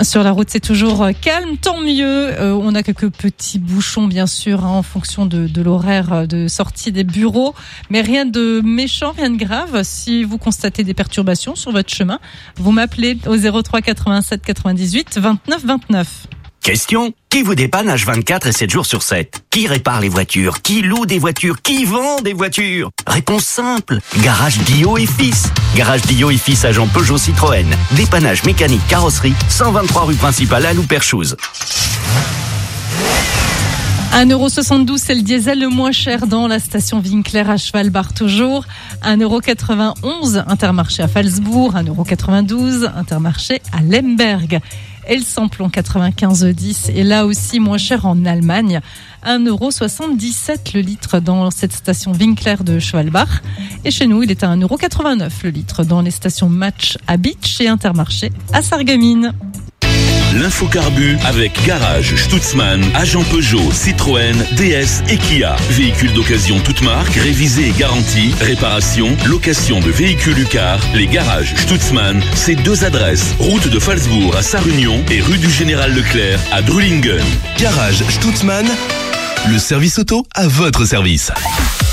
Sur la route, c'est toujours calme, tant mieux. On a quelques petits bouchons, bien sûr, en fonction de l'horaire de sortie des bureaux. Mais rien de méchant, rien de grave. Si vous constatez des perturbations sur votre chemin, vous m'appelez au 03 87 98 29 29. Question: qui vous dépanne H24 et 7 jours sur 7? Qui répare les voitures? Qui loue des voitures? Qui vend des voitures? Réponse simple: Garage Guillot et Fils. Garage Guillot et Fils, agent Peugeot Citroën. Dépannage mécanique, carrosserie, 123 rue principale à Louperchouse. 1,72€, c'est le diesel le moins cher dans la station Winkler à Schwalbach toujours. 1,91€, Intermarché à Phalsbourg. 1,92€, Intermarché à Lemberg. Et le samplon 95,10 est là aussi moins cher en Allemagne. 1,77€ le litre dans cette station Winkler de Schwalbach. Et chez nous, il est à 1,89€ le litre dans les stations Match à Beach et Intermarché à Sarreguemines. L'infocarbu avec Garage Stutzmann, agent Peugeot, Citroën, DS et Kia. Véhicules d'occasion toutes marques, révisés et garantis, réparation, location de véhicules UCAR. Les Garages Stutzmann, c'est 2 adresses. Route de Phalsbourg à Sarre-Union et rue du Général Leclerc à Drulingen. Garage Stutzmann, le service auto à votre service.